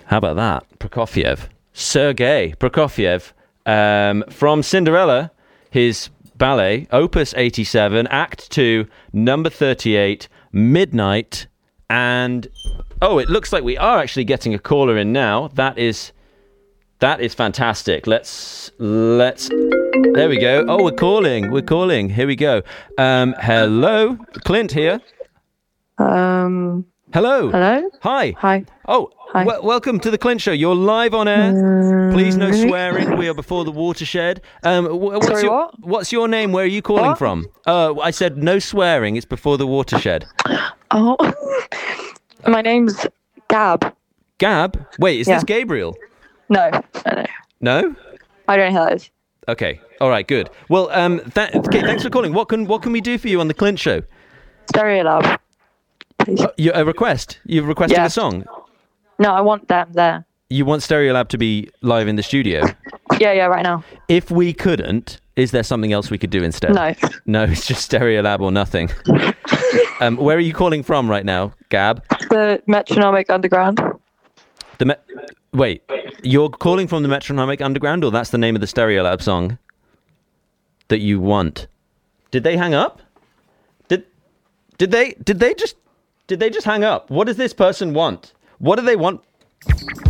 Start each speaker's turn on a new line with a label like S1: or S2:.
S1: How about that? Prokofiev. Sergei Prokofiev from Cinderella, his ballet, Opus 87, Act 2, number 38, Midnight. And, it looks like we are actually getting a caller in now. That is fantastic. Let's... There we go. Oh, we're calling. Here we go. Hello? Clint here. Hello.
S2: Hello?
S1: Hi. Oh,
S2: Hi.
S1: Welcome to the Clint Show. You're live on air. Please, no swearing. We are before the watershed.
S2: Sorry, what?
S1: What's your name? Where are you calling
S2: What?
S1: from? I said no swearing. It's before the watershed.
S2: Oh, my name's Gab.
S1: Gab? Wait, is this Gabriel?
S2: No.
S1: No?
S2: I don't know who that is.
S1: Okay. All right, good. Well, okay, thanks for calling. What can we do for you on the Clint Show?
S2: Stereolab, please.
S1: A request? You've requested
S2: Yeah.
S1: a song?
S2: No, I want them there.
S1: You want Stereolab to be live in the studio?
S2: Yeah, right now.
S1: If we couldn't, is there something else we could do instead?
S2: No.
S1: No, it's just Stereolab or nothing. Where are you calling from right now, Gab?
S2: The Metronomic Underground.
S1: Wait, you're calling from the Metronomic Underground, or that's the name of the Stereolab song that you want? Did they hang up? Did they just hang up? What does this person want? What do they want?